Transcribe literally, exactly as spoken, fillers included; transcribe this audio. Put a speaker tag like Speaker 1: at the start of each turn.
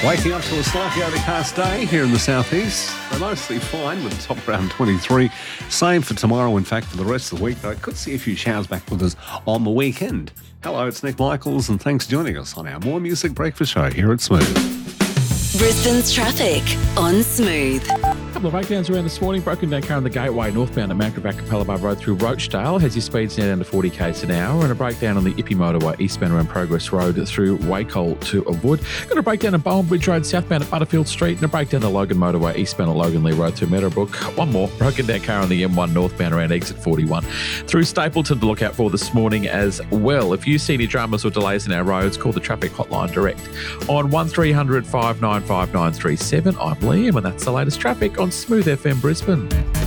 Speaker 1: Waking up to a slightly overcast day here in the southeast. They're mostly fine with a top around twenty-three. Same for tomorrow, in fact, for the rest of the week. I could see a few showers back with us on the weekend. Hello, it's Nick Michaels, and thanks for joining us on our More Music Breakfast Show here at Smooth.
Speaker 2: Brisbane's traffic on Smooth.
Speaker 3: A couple of breakdowns around this morning. Broken down car on the Gateway northbound at Mount Gravatt Capella Road through Rochdale has your speeds now down to forty k's an hour, and a breakdown on the Ippy Motorway eastbound around Progress Road through Wacol to avoid. Got a breakdown at Bowen Bridge Road southbound at Butterfield Street, and a breakdown to Logan Motorway eastbound at Logan Lee Road through Meadowbrook. One more broken down car on the M one northbound around exit forty-one through Stapleton to look out for this morning as well. If you see any dramas or delays in our roads, call the traffic hotline direct on one three hundred five nine five nine three seven. I'm Liam, and that's the latest traffic on Smooth F M Brisbane.